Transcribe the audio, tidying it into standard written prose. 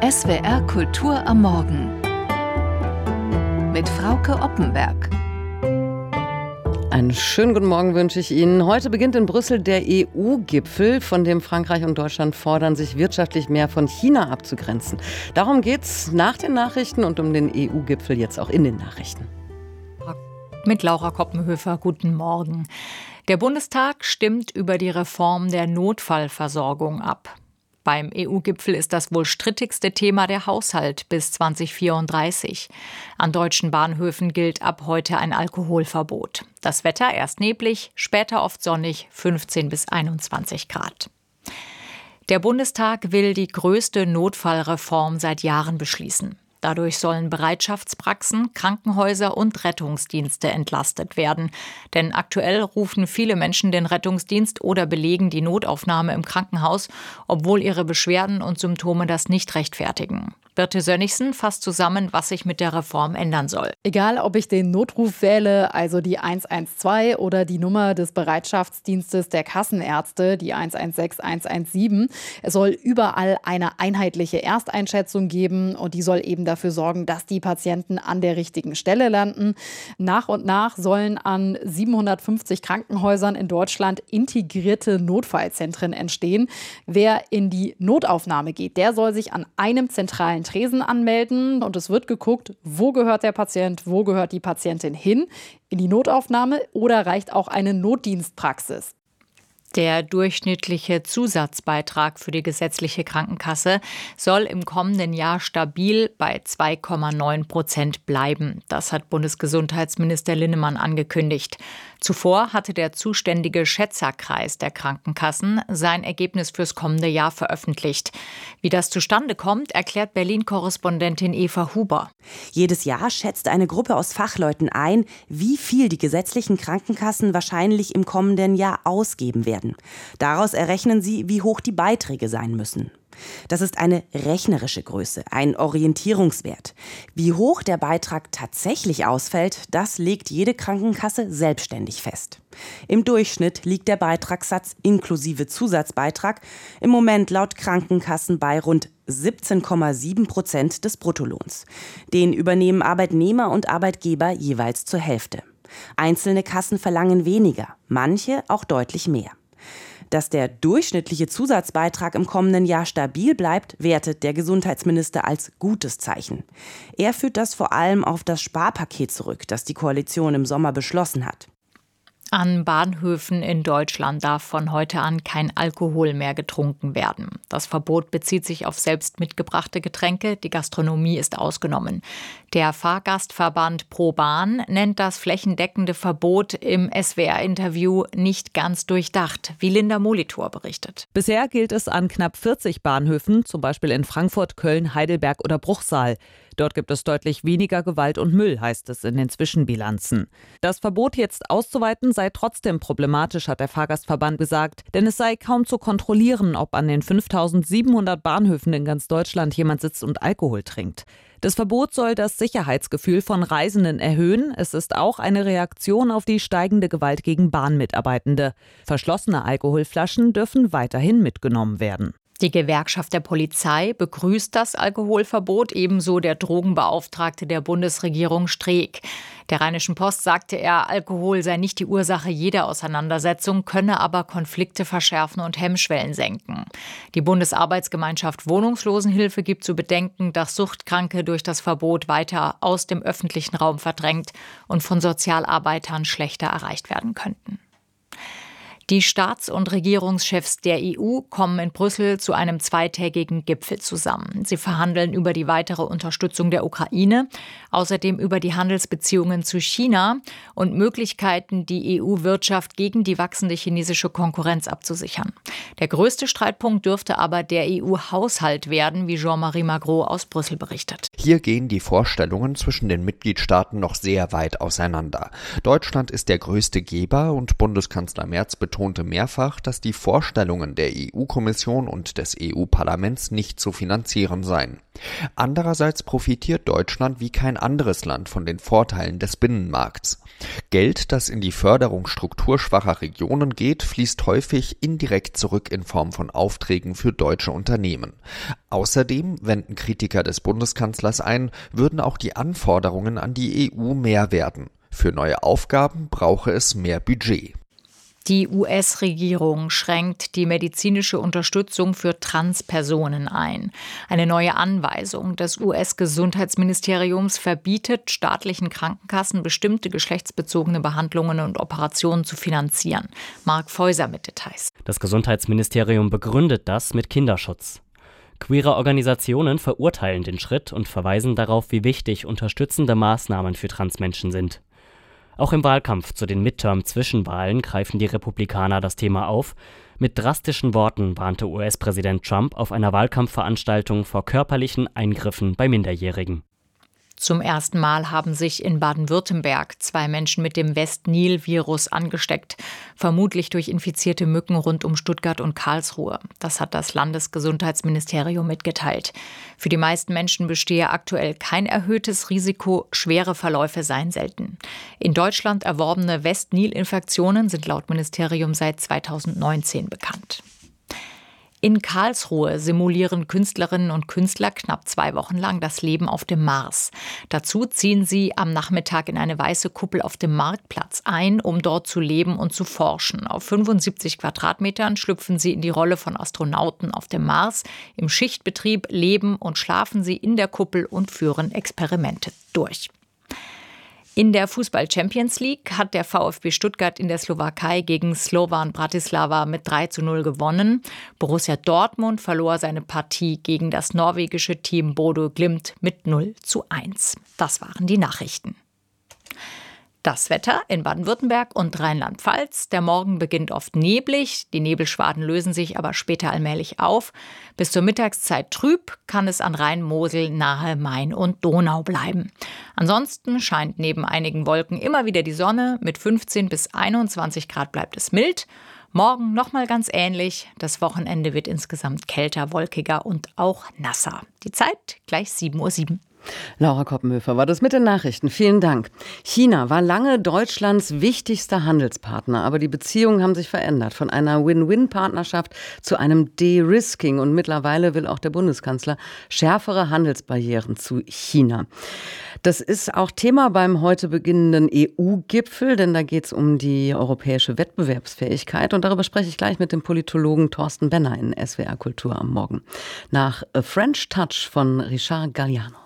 SWR Kultur am Morgen mit Frauke Oppenberg. Einen schönen guten Morgen wünsche ich Ihnen. Heute beginnt in Brüssel der EU-Gipfel, von dem Frankreich und Deutschland fordern, sich wirtschaftlich mehr von China abzugrenzen. Darum geht's nach den Nachrichten und um den EU-Gipfel jetzt auch in den Nachrichten. Mit Laura Koppenhöfer, guten Morgen. Der Bundestag stimmt über die Reform der Notfallversorgung ab. Beim EU-Gipfel ist das wohl strittigste Thema der Haushalt bis 2034. An deutschen Bahnhöfen gilt ab heute ein Alkoholverbot. Das Wetter erst neblig, später oft sonnig, 15 bis 21 Grad. Der Bundestag will die größte Notfallreform seit Jahren beschließen. Dadurch sollen Bereitschaftspraxen, Krankenhäuser und Rettungsdienste entlastet werden. Denn aktuell rufen viele Menschen den Rettungsdienst oder belegen die Notaufnahme im Krankenhaus, obwohl ihre Beschwerden und Symptome das nicht rechtfertigen. Birte Sönnigsen fasst zusammen, was sich mit der Reform ändern soll. Egal, ob ich den Notruf wähle, also die 112 oder die Nummer des Bereitschaftsdienstes der Kassenärzte, die 116 117, es soll überall eine einheitliche Ersteinschätzung geben und die soll eben dafür sorgen, dass die Patienten an der richtigen Stelle landen. Nach und nach sollen an 750 Krankenhäusern in Deutschland integrierte Notfallzentren entstehen. Wer in die Notaufnahme geht, der soll sich an einem zentralen Tresen anmelden und es wird geguckt, wo gehört der Patient, wo gehört die Patientin hin, in die Notaufnahme oder reicht auch eine Notdienstpraxis. Der durchschnittliche Zusatzbeitrag für die gesetzliche Krankenkasse soll im kommenden Jahr stabil bei 2,9% bleiben. Das hat Bundesgesundheitsminister Linnemann angekündigt. Zuvor hatte der zuständige Schätzerkreis der Krankenkassen sein Ergebnis fürs kommende Jahr veröffentlicht. Wie das zustande kommt, erklärt Berlin-Korrespondentin Eva Huber. Jedes Jahr schätzt eine Gruppe aus Fachleuten ein, wie viel die gesetzlichen Krankenkassen wahrscheinlich im kommenden Jahr ausgeben werden. Daraus errechnen sie, wie hoch die Beiträge sein müssen. Das ist eine rechnerische Größe, ein Orientierungswert. Wie hoch der Beitrag tatsächlich ausfällt, das legt jede Krankenkasse selbstständig fest. Im Durchschnitt liegt der Beitragssatz inklusive Zusatzbeitrag im Moment laut Krankenkassen bei rund 17,7% des Bruttolohns. Den übernehmen Arbeitnehmer und Arbeitgeber jeweils zur Hälfte. Einzelne Kassen verlangen weniger, manche auch deutlich mehr. Dass der durchschnittliche Zusatzbeitrag im kommenden Jahr stabil bleibt, wertet der Gesundheitsminister als gutes Zeichen. Er führt das vor allem auf das Sparpaket zurück, das die Koalition im Sommer beschlossen hat. An Bahnhöfen in Deutschland darf von heute an kein Alkohol mehr getrunken werden. Das Verbot bezieht sich auf selbst mitgebrachte Getränke. Die Gastronomie ist ausgenommen. Der Fahrgastverband ProBahn nennt das flächendeckende Verbot im SWR-Interview nicht ganz durchdacht, wie Linda Molitor berichtet. Bisher gilt es an knapp 40 Bahnhöfen, zum Beispiel in Frankfurt, Köln, Heidelberg oder Bruchsal. Dort gibt es deutlich weniger Gewalt und Müll, heißt es in den Zwischenbilanzen. Das Verbot jetzt auszuweiten sei trotzdem problematisch, hat der Fahrgastverband gesagt, denn es sei kaum zu kontrollieren, ob an den 5.700 Bahnhöfen in ganz Deutschland jemand sitzt und Alkohol trinkt. Das Verbot soll das Sicherheitsgefühl von Reisenden erhöhen. Es ist auch eine Reaktion auf die steigende Gewalt gegen Bahnmitarbeitende. Verschlossene Alkoholflaschen dürfen weiterhin mitgenommen werden. Die Gewerkschaft der Polizei begrüßt das Alkoholverbot, ebenso der Drogenbeauftragte der Bundesregierung Streeck. Der Rheinischen Post sagte er, Alkohol sei nicht die Ursache jeder Auseinandersetzung, könne aber Konflikte verschärfen und Hemmschwellen senken. Die Bundesarbeitsgemeinschaft Wohnungslosenhilfe gibt zu bedenken, dass Suchtkranke durch das Verbot weiter aus dem öffentlichen Raum verdrängt und von Sozialarbeitern schlechter erreicht werden könnten. Die Staats- und Regierungschefs der EU kommen in Brüssel zu einem zweitägigen Gipfel zusammen. Sie verhandeln über die weitere Unterstützung der Ukraine, außerdem über die Handelsbeziehungen zu China und Möglichkeiten, die EU-Wirtschaft gegen die wachsende chinesische Konkurrenz abzusichern. Der größte Streitpunkt dürfte aber der EU-Haushalt werden, wie Jean-Marie Magro aus Brüssel berichtet. Hier gehen die Vorstellungen zwischen den Mitgliedstaaten noch sehr weit auseinander. Deutschland ist der größte Geber und Bundeskanzler Merz betont, betonte mehrfach, dass die Vorstellungen der EU-Kommission und des EU-Parlaments nicht zu finanzieren seien. Andererseits profitiert Deutschland wie kein anderes Land von den Vorteilen des Binnenmarkts. Geld, das in die Förderung strukturschwacher Regionen geht, fließt häufig indirekt zurück in Form von Aufträgen für deutsche Unternehmen. Außerdem, wenden Kritiker des Bundeskanzlers ein, würden auch die Anforderungen an die EU mehr werden. Für neue Aufgaben brauche es mehr Budget. Die US-Regierung schränkt die medizinische Unterstützung für Transpersonen ein. Eine neue Anweisung des US-Gesundheitsministeriums verbietet staatlichen Krankenkassen, bestimmte geschlechtsbezogene Behandlungen und Operationen zu finanzieren. Mark Feuser mit Details. Das Gesundheitsministerium begründet das mit Kinderschutz. Queere Organisationen verurteilen den Schritt und verweisen darauf, wie wichtig unterstützende Maßnahmen für Transmenschen sind. Auch im Wahlkampf zu den Midterm-Zwischenwahlen greifen die Republikaner das Thema auf. Mit drastischen Worten warnte US-Präsident Trump auf einer Wahlkampfveranstaltung vor körperlichen Eingriffen bei Minderjährigen. Zum ersten Mal haben sich in Baden-Württemberg 2 Menschen mit dem West-Nil-Virus angesteckt, vermutlich durch infizierte Mücken rund um Stuttgart und Karlsruhe. Das hat das Landesgesundheitsministerium mitgeteilt. Für die meisten Menschen bestehe aktuell kein erhöhtes Risiko, schwere Verläufe seien selten. In Deutschland erworbene West-Nil-Infektionen sind laut Ministerium seit 2019 bekannt. In Karlsruhe simulieren Künstlerinnen und Künstler knapp 2 Wochen lang das Leben auf dem Mars. Dazu ziehen sie am Nachmittag in eine weiße Kuppel auf dem Marktplatz ein, um dort zu leben und zu forschen. Auf 75 Quadratmetern schlüpfen sie in die Rolle von Astronauten auf dem Mars. Im Schichtbetrieb leben und schlafen sie in der Kuppel und führen Experimente durch. In der Fußball-Champions League hat der VfB Stuttgart in der Slowakei gegen Slovan Bratislava mit 3:0 gewonnen. Borussia Dortmund verlor seine Partie gegen das norwegische Team Bodø Glimt mit 0:1. Das waren die Nachrichten. Das Wetter in Baden-Württemberg und Rheinland-Pfalz. Der Morgen beginnt oft neblig, die Nebelschwaden lösen sich aber später allmählich auf. Bis zur Mittagszeit trüb, kann es an Rhein, Mosel, nahe Main und Donau bleiben. Ansonsten scheint neben einigen Wolken immer wieder die Sonne. Mit 15 bis 21 Grad bleibt es mild. Morgen nochmal ganz ähnlich. Das Wochenende wird insgesamt kälter, wolkiger und auch nasser. Die Zeit gleich 7:07 Uhr. Laura Koppenhöfer war das mit den Nachrichten. Vielen Dank. China war lange Deutschlands wichtigster Handelspartner, aber die Beziehungen haben sich verändert. Von einer Win-Win-Partnerschaft zu einem De-Risking. Und mittlerweile will auch der Bundeskanzler schärfere Handelsbarrieren zu China. Das ist auch Thema beim heute beginnenden EU-Gipfel, denn da geht es um die europäische Wettbewerbsfähigkeit. Und darüber spreche ich gleich mit dem Politologen Thorsten Benner in SWR Kultur am Morgen. Nach A French Touch von Richard Galliano.